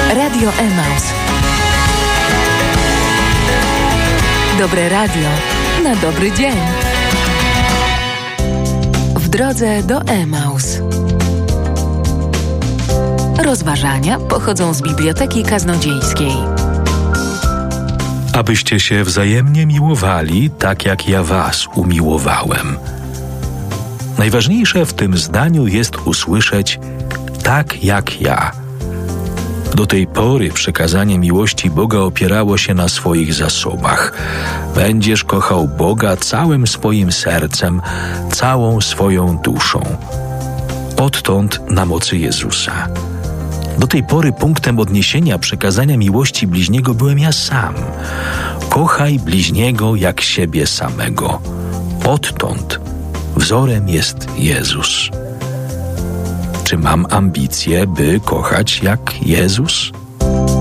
Radio Emaus. Dobre radio na dobry dzień. W drodze do Emaus. Rozważania pochodzą z Biblioteki Kaznodziejskiej. Abyście się wzajemnie miłowali, tak jak ja was umiłowałem. Najważniejsze w tym zdaniu jest usłyszeć tak jak ja. Do tej pory przekazanie miłości Boga opierało się na swoich zasobach. Będziesz kochał Boga całym swoim sercem, całą swoją duszą. Odtąd na mocy Jezusa. Do tej pory punktem odniesienia przekazania miłości bliźniego byłem ja sam. Kochaj bliźniego jak siebie samego. Odtąd wzorem jest Jezus. Czy mam ambicje, by kochać jak Jezus?